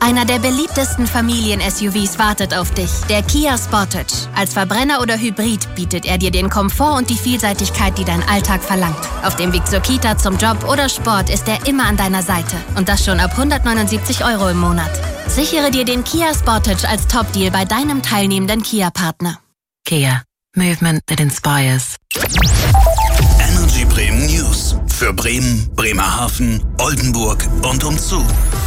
Einer der beliebtesten Familien-SUVs wartet auf dich, der Kia Sportage. Als Verbrenner oder Hybrid bietet er dir den Komfort und die Vielseitigkeit, die dein Alltag verlangt. Auf dem Weg zur Kita, zum Job oder Sport ist er immer an deiner Seite. Und das schon ab 179 € im Monat. Sichere dir den Kia Sportage als Top-Deal bei deinem teilnehmenden Kia-Partner. Kia. Movement that inspires. Energy Bremen News. Für Bremen, Bremerhaven, Oldenburg und umzu.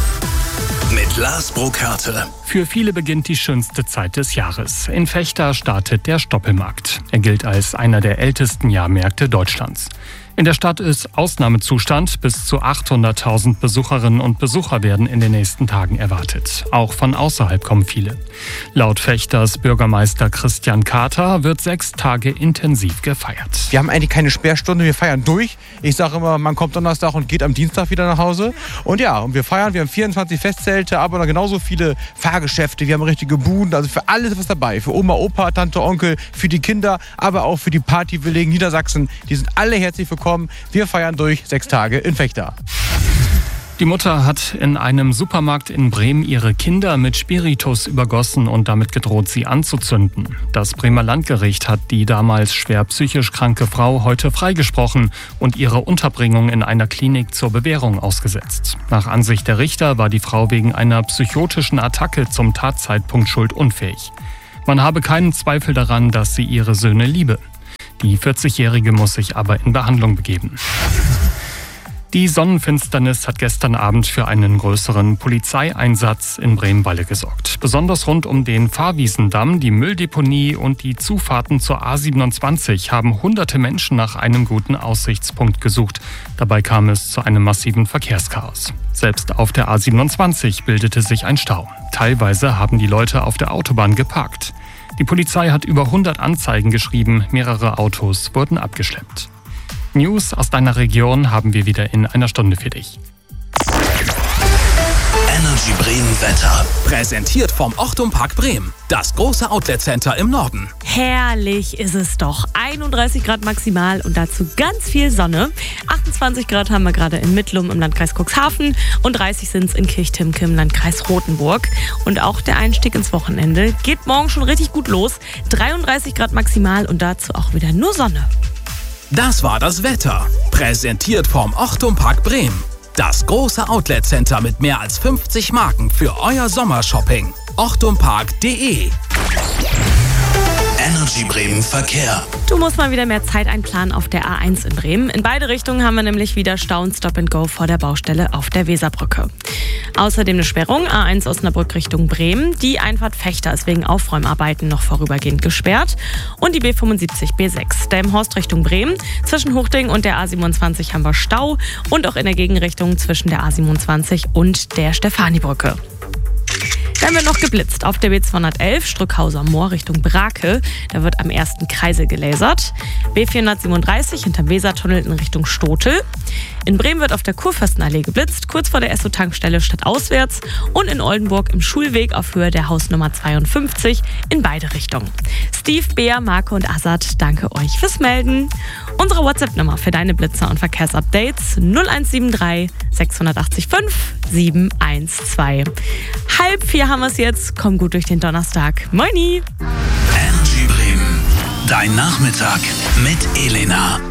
Mit Lars Burkhardt. Für viele beginnt die schönste Zeit des Jahres. In Vechta startet der Stoppelmarkt. Er gilt als einer der ältesten Jahrmärkte Deutschlands. In der Stadt ist Ausnahmezustand. Bis zu 800.000 Besucherinnen und Besucher werden in den nächsten Tagen erwartet. Auch von außerhalb kommen viele. Laut Vechtas Bürgermeister Christian Kater wird 6 Tage intensiv gefeiert. Wir haben eigentlich keine Sperrstunde, wir feiern durch. Ich sage immer, man kommt Donnerstag und geht am Dienstag wieder nach Hause. Und ja, und wir feiern, wir haben 24 Festzelte, aber noch genauso viele Fahrgeschäfte. Wir haben richtige Buden, also für alles was dabei. Für Oma, Opa, Tante, Onkel, für die Kinder, aber auch für die Partywilligen Niedersachsen. Die sind alle herzlich willkommen. Wir feiern durch 6 Tage in Vechta. Die Mutter hat in einem Supermarkt in Bremen ihre Kinder mit Spiritus übergossen und damit gedroht, sie anzuzünden. Das Bremer Landgericht hat die damals schwer psychisch kranke Frau heute freigesprochen und ihre Unterbringung in einer Klinik zur Bewährung ausgesetzt. Nach Ansicht der Richter war die Frau wegen einer psychotischen Attacke zum Tatzeitpunkt schuldunfähig. Man habe keinen Zweifel daran, dass sie ihre Söhne liebe. Die 40-Jährige muss sich aber in Behandlung begeben. Die Sonnenfinsternis hat gestern Abend für einen größeren Polizeieinsatz in Bremen-Walle gesorgt. Besonders rund um den Fahrwiesendamm, die Mülldeponie und die Zufahrten zur A27 haben hunderte Menschen nach einem guten Aussichtspunkt gesucht. Dabei kam es zu einem massiven Verkehrschaos. Selbst auf der A27 bildete sich ein Stau. Teilweise haben die Leute auf der Autobahn geparkt. Die Polizei hat über 100 Anzeigen geschrieben, mehrere Autos wurden abgeschleppt. News aus deiner Region haben wir wieder in einer Stunde für dich. Energy Bremen Wetter. Präsentiert vom Ochtum Park Bremen. Das große Outlet-Center im Norden. Herrlich ist es doch. 31 Grad maximal und dazu ganz viel Sonne. 28 Grad haben wir gerade in Mittlum im Landkreis Cuxhaven und 30 sind es in Kirchtimke im Landkreis Rothenburg. Und auch der Einstieg ins Wochenende geht morgen schon richtig gut los. 33 Grad maximal und dazu auch wieder nur Sonne. Das war das Wetter. Präsentiert vom Ochtum Park Bremen. Das große Outlet-Center mit mehr als 50 Marken für euer Sommershopping. ochtumpark.de. Energy Bremen Verkehr. Du musst mal wieder mehr Zeit einplanen auf der A1 in Bremen. In beide Richtungen haben wir nämlich wieder Stau und Stop and Go vor der Baustelle auf der Weserbrücke. Außerdem eine Sperrung, A1 Osnabrück Richtung Bremen. Die Einfahrt Vechta ist wegen Aufräumarbeiten noch vorübergehend gesperrt. Und die B75 B6 Delmenhorst Richtung Bremen. Zwischen Huchting und der A27 haben wir Stau. Und auch in der Gegenrichtung zwischen der A27 und der Stefanibrücke. Dann wird noch geblitzt auf der B211 Strückhauser Moor Richtung Brake. Da wird am ersten Kreisel gelasert. B437 hinterm Wesertunnel in Richtung Stotel. In Bremen wird auf der Kurfürstenallee geblitzt, kurz vor der Esso-Tankstelle stadtauswärts. Und in Oldenburg im Schulweg auf Höhe der Hausnummer 52 in beide Richtungen. Steve, Bea, Marco und Azad, danke euch fürs Melden. Unsere WhatsApp-Nummer für deine Blitzer und Verkehrsupdates 0173 680 5 712. 3:30 haben wir es jetzt. Komm gut durch den Donnerstag. Moini! Energy Bremen. Dein Nachmittag mit Elena.